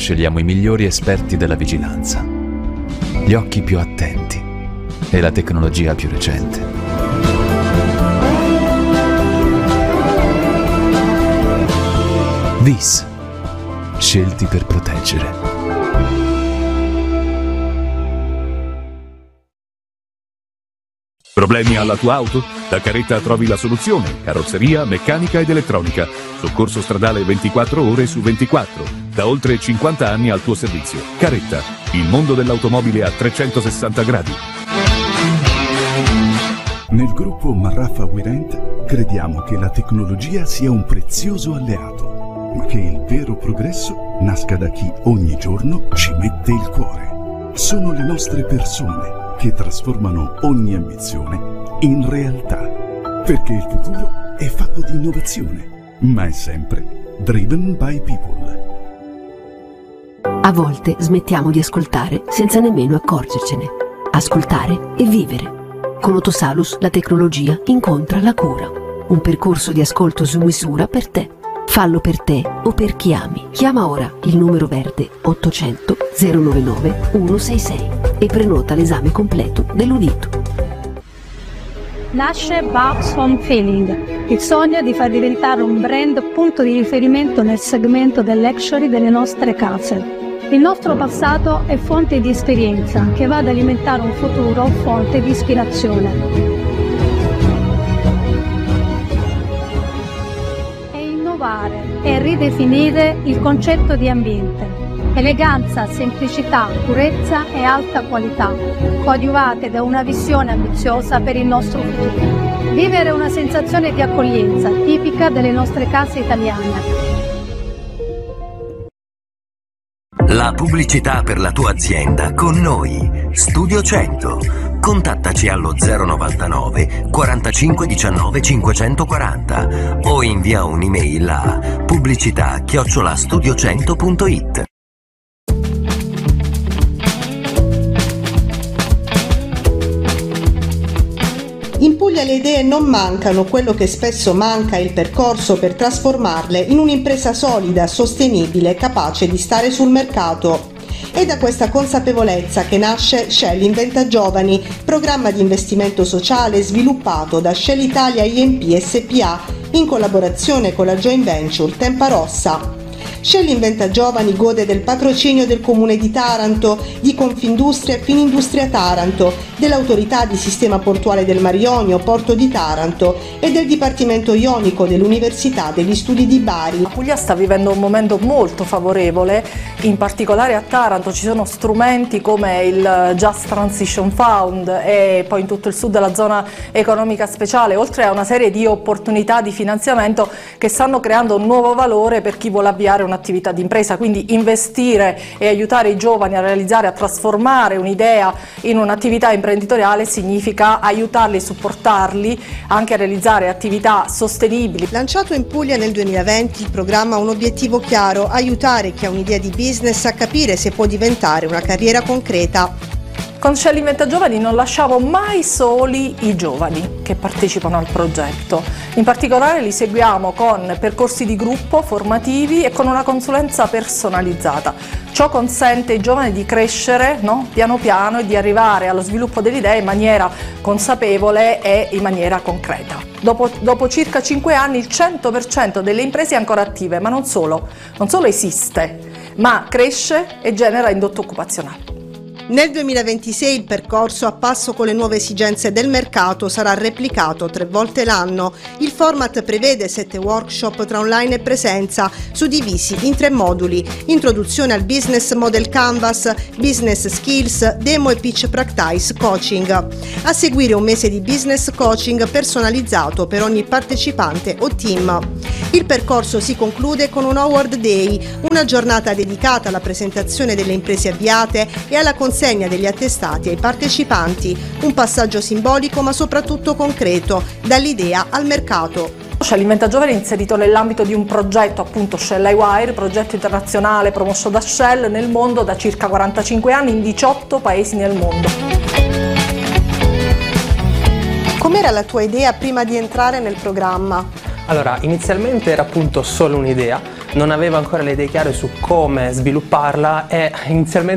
scegliamo i migliori esperti della vigilanza, gli occhi più attenti e la tecnologia più recente. Vis, scelti per proteggere. Problemi alla tua auto? Da Caretta trovi la soluzione. Carrozzeria, meccanica ed elettronica. Soccorso stradale 24 ore su 24. Da oltre 50 anni al tuo servizio. Caretta, il mondo dell'automobile a 360 gradi. Nel gruppo Marraffa Wirent crediamo che la tecnologia sia un prezioso alleato, ma che il vero progresso nasca da chi ogni giorno ci mette il cuore. Sono le nostre persone che trasformano ogni ambizione in realtà, perché il futuro è fatto di innovazione, ma è sempre driven by people. A volte smettiamo di ascoltare senza nemmeno accorgercene. Ascoltare e vivere. Con Otosalus la tecnologia incontra la cura. Un percorso di ascolto su misura per te. Fallo per te o per chi ami. Chiama ora il numero verde 800 099 166 e prenota l'esame completo dell'udito. Nasce Babs Home Feeling, il sogno di far diventare un brand punto di riferimento nel segmento del luxury delle nostre case. Il nostro passato è fonte di esperienza che va ad alimentare un futuro fonte di ispirazione. E innovare e ridefinire il concetto di ambiente. Eleganza, semplicità, purezza e alta qualità, coadiuvate da una visione ambiziosa per il nostro futuro. Vivere una sensazione di accoglienza tipica delle nostre case italiane. La pubblicità per la tua azienda con noi. Studio 100. Contattaci allo 099 45 19 540 o invia un'email a pubblicità@studio100.it. In Puglia le idee non mancano, quello che spesso manca è il percorso per trasformarle in un'impresa solida, sostenibile, capace di stare sul mercato. È da questa consapevolezza che nasce Shell Inventa Giovani, programma di investimento sociale sviluppato da Shell Italia INP SPA in collaborazione con la joint venture Tempa Rossa. Shell Inventa Giovani gode del patrocinio del Comune di Taranto, di Confindustria e Finindustria Taranto, dell'Autorità di Sistema Portuale del Mar Ionio, Porto di Taranto e del Dipartimento Ionico dell'Università degli Studi di Bari. La Puglia sta vivendo un momento molto favorevole, in particolare a Taranto ci sono strumenti come il Just Transition Fund e poi in tutto il sud della zona economica speciale, oltre a una serie di opportunità di finanziamento che stanno creando un nuovo valore per chi vuole avviare un'attività di impresa, quindi investire e aiutare i giovani a realizzare, a trasformare un'idea in un'attività imprenditoriale significa aiutarli, supportarli anche a realizzare attività sostenibili. Lanciato in Puglia nel 2020, il programma ha un obiettivo chiaro: aiutare chi ha un'idea di business a capire se può diventare una carriera concreta. Con Shell Inventa Giovani non lasciamo mai soli i giovani che partecipano al progetto. In particolare li seguiamo con percorsi di gruppo formativi e con una consulenza personalizzata. Ciò consente ai giovani di crescere, piano piano, e di arrivare allo sviluppo delle idee in maniera consapevole e in maniera concreta. Dopo circa 5 anni il 100% delle imprese è ancora attive, ma non solo esiste, ma cresce e genera indotto occupazionale. Nel 2026 il percorso, a passo con le nuove esigenze del mercato, sarà replicato 3 volte l'anno. Il format prevede 7 workshop tra online e presenza, suddivisi in 3 moduli: introduzione al business model canvas, business skills, demo e pitch practice coaching. A seguire un mese di business coaching personalizzato per ogni partecipante o team. Il percorso si conclude con un Award Day, una giornata dedicata alla presentazione delle imprese avviate e alla consegna degli attestati ai partecipanti, un passaggio simbolico ma soprattutto concreto, dall'idea al mercato. Shell Inventa Giovani è inserito nell'ambito di un progetto, appunto Shell iWire, progetto internazionale promosso da Shell nel mondo da circa 45 anni in 18 paesi nel mondo. Com'era la tua idea prima di entrare nel programma? Allora, inizialmente era appunto solo un'idea, non aveva ancora le idee chiare su come svilupparla e inizialmente